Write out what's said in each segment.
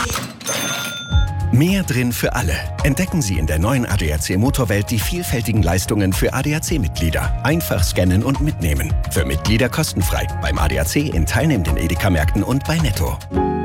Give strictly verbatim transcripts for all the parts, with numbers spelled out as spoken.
Mehr drin für alle. Entdecken Sie in der neuen A D A C Motorwelt die vielfältigen Leistungen für A D A C-Mitglieder. Einfach scannen und mitnehmen. Für Mitglieder kostenfrei. Beim A D A C in teilnehmenden Edeka-Märkten und bei Netto.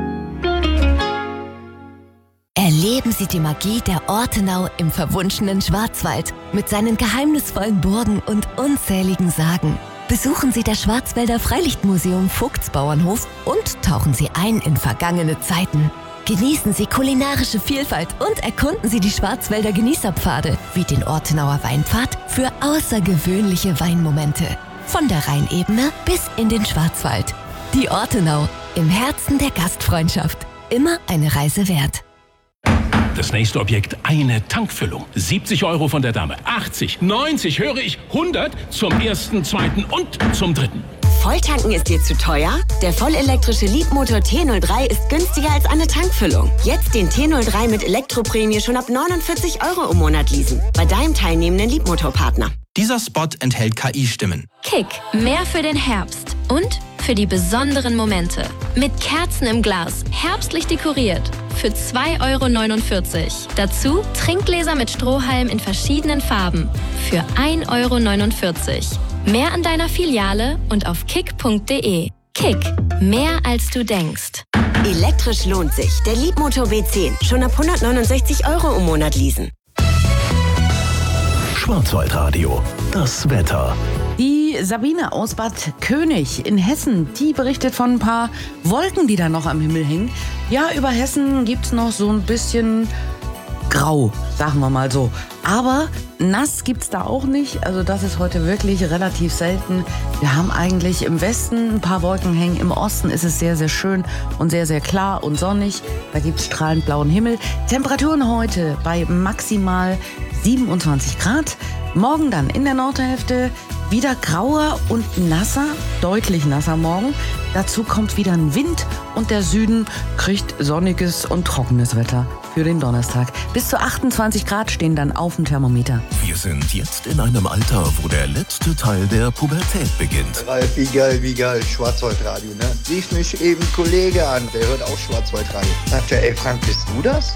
Erleben Sie die Magie der Ortenau im verwunschenen Schwarzwald mit seinen geheimnisvollen Burgen und unzähligen Sagen. Besuchen Sie das Schwarzwälder Freilichtmuseum Vogtsbauernhof und tauchen Sie ein in vergangene Zeiten. Genießen Sie kulinarische Vielfalt und erkunden Sie die Schwarzwälder Genießerpfade wie den Ortenauer Weinpfad für außergewöhnliche Weinmomente. Von der Rheinebene bis in den Schwarzwald. Die Ortenau, im Herzen der Gastfreundschaft. Immer eine Reise wert. Das nächste Objekt, eine Tankfüllung. siebzig Euro von der Dame, achtzig, neunzig, höre ich, hundert zum ersten, zweiten und zum dritten. Volltanken ist dir zu teuer? Der vollelektrische Leapmotor T null drei ist günstiger als eine Tankfüllung. Jetzt den T null drei mit Elektroprämie schon ab neunundvierzig Euro im Monat leasen. Bei deinem teilnehmenden Leapmotor-Partner. Dieser Spot enthält K I-Stimmen. Kick, mehr für den Herbst und für die besonderen Momente. Mit Kerzen im Glas, herbstlich dekoriert. Für zwei Euro neunundvierzig. Dazu Trinkgläser mit Strohhalm in verschiedenen Farben. Für ein Euro neunundvierzig. Mehr an deiner Filiale und auf kick punkt de. Kick, mehr als du denkst. Elektrisch lohnt sich. Der Leapmotor B zehn. Schon ab hundertneunundsechzig Euro im Monat leasen. Schwarzwaldradio. Das Wetter. Die Sabine aus Bad König in Hessen, die berichtet von ein paar Wolken, die da noch am Himmel hängen. Ja, über Hessen gibt's noch so ein bisschen grau, sagen wir mal so. Aber nass gibt's da auch nicht. Also das ist heute wirklich relativ selten. Wir haben eigentlich im Westen ein paar Wolken hängen. Im Osten ist es sehr, sehr schön und sehr, sehr klar und sonnig. Da gibt's strahlend blauen Himmel. Temperaturen heute bei maximal siebenundzwanzig Grad. Morgen dann in der Nordhälfte wieder grauer und nasser, deutlich nasser morgen. Dazu kommt wieder ein Wind und der Süden kriegt sonniges und trockenes Wetter für den Donnerstag. Bis zu achtundzwanzig Grad stehen dann auf dem Thermometer. Wir sind jetzt in einem Alter, wo der letzte Teil der Pubertät beginnt. Ralf, wie geil, wie geil, Schwarzwaldradio, ne? Rief mich eben ein Kollege an, der hört auch Schwarzwaldradio. Sagt er, ey Frank, bist du das?